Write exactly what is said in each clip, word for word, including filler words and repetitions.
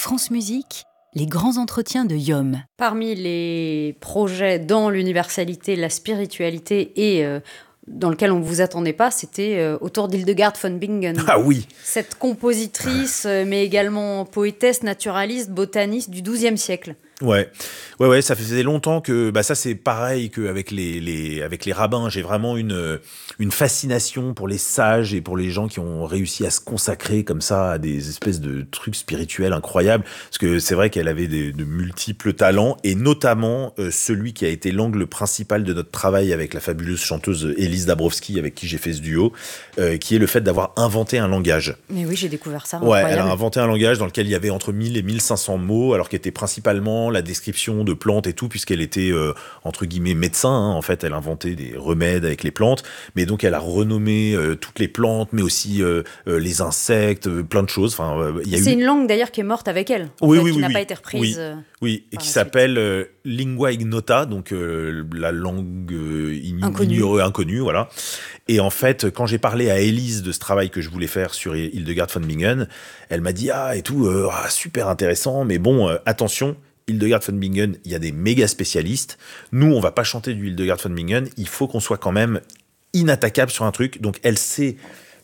France Musique, les grands entretiens de Yom. Parmi les projets dans l'universalité, la spiritualité et euh, dans lequel on ne vous attendait pas, c'était euh, autour d'Hildegard von Bingen. Ah oui. Cette compositrice, euh, mais également poétesse, naturaliste, botaniste du douzième siècle. Ouais, ouais, ouais, ça faisait longtemps que, bah ça c'est pareil qu'avec les, les, avec les rabbins, j'ai vraiment une, une fascination pour les sages et pour les gens qui ont réussi à se consacrer comme ça à des espèces de trucs spirituels incroyables, parce que c'est vrai qu'elle avait des, de multiples talents, et notamment euh, celui qui a été l'angle principal de notre travail avec la fabuleuse chanteuse Élise Dabrowski, avec qui j'ai fait ce duo, euh, qui est le fait d'avoir inventé un langage. Mais oui, j'ai découvert ça, ouais, incroyable. Elle a inventé un langage dans lequel il y avait entre mille et mille cinq cents mots, alors qu'elle était principalement la description de plantes et tout, puisqu'elle était euh, entre guillemets médecin, hein. En fait elle inventait des remèdes avec les plantes, mais donc elle a renommé euh, toutes les plantes, mais aussi euh, euh, les insectes, euh, plein de choses. Enfin, euh, y a c'est eu... une langue d'ailleurs qui est morte avec elle, oui, fait, oui, qui oui, n'a oui. pas été reprise. Oui, euh, oui. Et qui s'appelle euh, lingua ignota, donc euh, la langue euh, ign- inconnue. ignorée, inconnue, voilà. Et en fait, quand j'ai parlé à Élise de ce travail que je voulais faire sur Hildegard von Bingen, elle m'a dit ah et tout, euh, ah, super intéressant, mais bon, euh, attention. Hildegard von Bingen, il y a des méga spécialistes. Nous, on va pas chanter du Hildegard von Bingen. Il faut qu'on soit quand même inattaquable sur un truc. Donc, elle s'est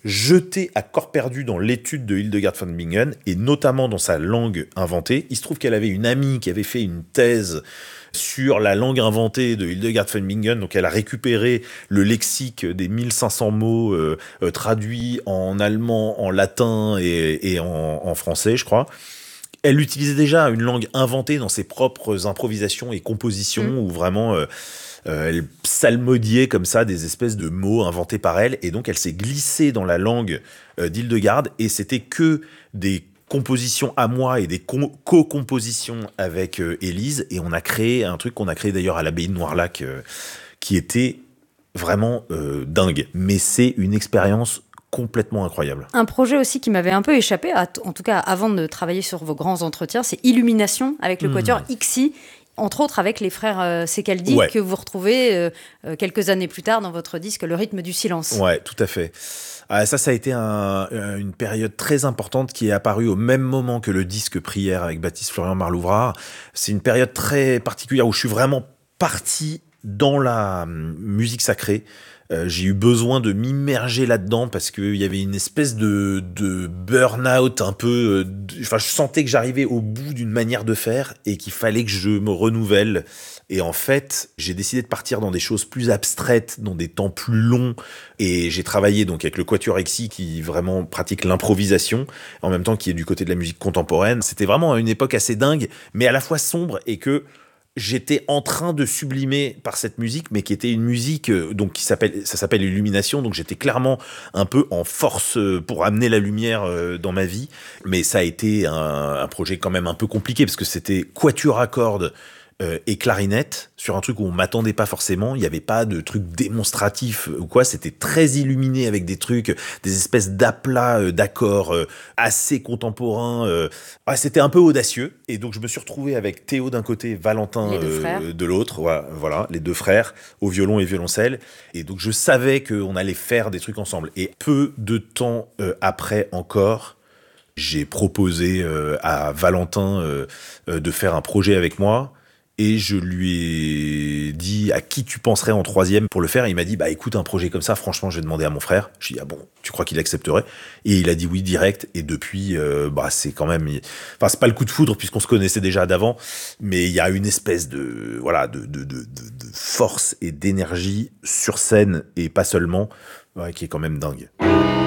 jetée à corps perdu dans l'étude de Hildegard von Bingen, et notamment dans sa langue inventée. Il se trouve qu'elle avait une amie qui avait fait une thèse sur la langue inventée de Hildegard von Bingen. Donc, elle a récupéré le lexique des mille cinq cents mots euh, euh, traduits en allemand, en latin et, et en, en français, je crois. Elle utilisait déjà une langue inventée dans ses propres improvisations et compositions, mmh. où vraiment euh, euh, elle psalmodiait comme ça des espèces de mots inventés par elle, et donc elle s'est glissée dans la langue euh, d'Hildegard, et c'était que des compositions à moi et des co- co-compositions avec euh, Élise, et on a créé un truc qu'on a créé d'ailleurs à l'abbaye de Noirlac, euh, qui était vraiment euh, dingue. Mais c'est une expérience complètement incroyable. Un projet aussi qui m'avait un peu échappé, à, en tout cas avant de travailler sur vos grands entretiens, c'est Illumination avec le mmh. quatuor Ixi, entre autres avec les frères euh, Secaldi, ouais. que vous retrouvez euh, euh, quelques années plus tard dans votre disque Le rythme du silence. Ouais, tout à fait. Ah, ça, ça a été un, une période très importante qui est apparue au même moment que le disque Prière avec Baptiste Florian Marlouvrard. C'est une période très particulière où je suis vraiment parti dans la musique sacrée. Euh, j'ai eu besoin de m'immerger là-dedans parce qu'il y avait une espèce de, de burn-out un peu... Enfin, je sentais que j'arrivais au bout d'une manière de faire et qu'il fallait que je me renouvelle. Et en fait, j'ai décidé de partir dans des choses plus abstraites, dans des temps plus longs. Et j'ai travaillé donc avec le Quatuor Ixi qui vraiment pratique l'improvisation, en même temps qui est du côté de la musique contemporaine. C'était vraiment une époque assez dingue, mais à la fois sombre, et que j'étais en train de sublimer par cette musique, mais qui était une musique euh, donc qui s'appelle, ça s'appelle Illumination. Donc j'étais clairement un peu en force pour amener la lumière euh, dans ma vie. Mais ça a été un, un projet quand même un peu compliqué parce que c'était quatuor à cordes euh, et clarinette sur un truc où on m'attendait pas forcément. Il n'y avait pas de truc démonstratif ou quoi. C'était très illuminé avec des trucs, des espèces d'aplats euh, d'accords euh, assez contemporains. Euh. Ah, c'était un peu audacieux. Et donc je me suis retrouvé avec Théo d'un côté, Valentin euh, de l'autre. Voilà, voilà, les deux frères au violon et violoncelle. Et donc je savais qu'on allait faire des trucs ensemble. Et peu de temps euh, après encore, j'ai proposé euh, à Valentin euh, euh, de faire un projet avec moi. Et je lui ai dit à qui tu penserais en troisième pour le faire. Et il m'a dit, bah écoute, un projet comme ça, franchement, je vais demander à mon frère. Je lui ai dit, ah bon, tu crois qu'il accepterait? Et il a dit oui direct. Et depuis, euh, bah c'est quand même, enfin c'est pas le coup de foudre puisqu'on se connaissait déjà d'avant, mais il y a une espèce de voilà de de de, de, de force et d'énergie sur scène et pas seulement, ouais, qui est quand même dingue.